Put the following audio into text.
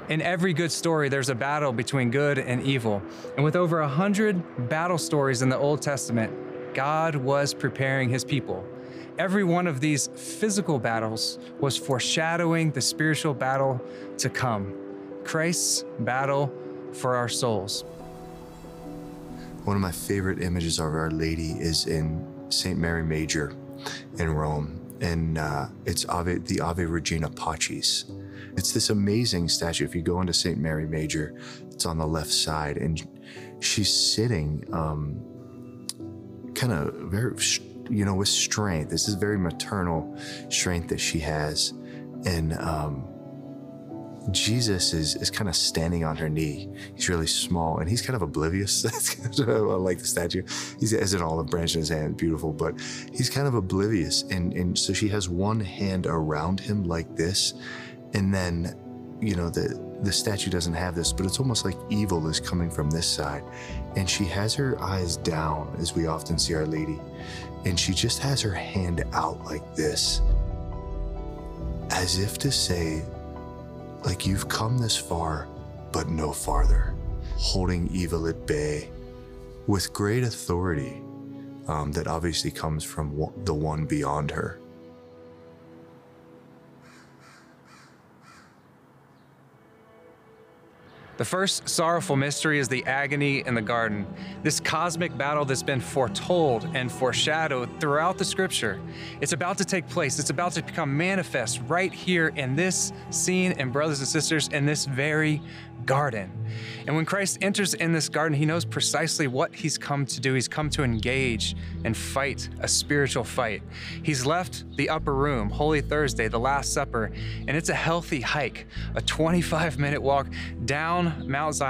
In every good story, there's a battle between good and evil. And with over 100 battle stories in the Old Testament, God was preparing his people. Every one of these physical battles was foreshadowing the spiritual battle to come, Christ's battle for our souls. One of my favorite images of Our Lady is in St. Mary Major in Rome, and it's the Ave Regina Pacis. It's this amazing statue. If you go into St. Mary Major, it's on the left side, and she's sitting kind of very, with strength. This is very maternal strength that she has. And Jesus is kind of standing on her knee. He's really small and he's kind of oblivious. I like the statue. He has an olive branch in his hand, beautiful, but he's kind of oblivious. And so she has one hand around him like this. And then, the statue doesn't have this, but it's almost like evil is coming from this side. And she has her eyes down, as we often see Our Lady. And she just has her hand out like this, as if to say, like, you've come this far, but no farther, holding evil at bay with great authority that obviously comes from the one beyond her. The first sorrowful mystery is the agony in the garden. This cosmic battle that's been foretold and foreshadowed throughout the scripture. It's about to take place. It's about to become manifest right here in this scene, and brothers and sisters, in this very garden. And when Christ enters in this garden, he knows precisely what he's come to do. He's come to engage and fight a spiritual fight. He's left the upper room, Holy Thursday, the Last Supper, and it's a healthy hike, a 25-minute walk down Mount Zion.